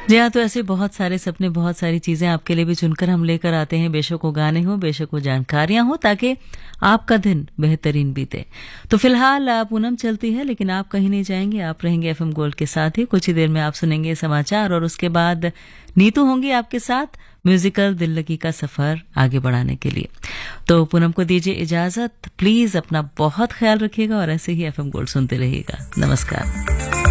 जी हाँ, तो ऐसे बहुत सारे सपने, बहुत सारी चीजें आपके लिए भी चुनकर हम लेकर आते हैं, बेशक वो गाने हो, बेशक वो जानकारियां हो, ताकि आपका दिन बेहतरीन बीते। तो फिलहाल पूनम चलती है, लेकिन आप कहीं नहीं जाएंगे, आप रहेंगे एफएम गोल्ड के साथ ही। कुछ ही देर में आप सुनेंगे समाचार और उसके बाद नीतू होंगी आपके साथ म्यूजिकल दिल लगी का सफर आगे बढ़ाने के लिए। तो पूनम को दीजिए इजाजत, प्लीज अपना बहुत ख्याल रखिएगा और ऐसे ही एफएम गोल्ड सुनते रहिएगा। नमस्कार।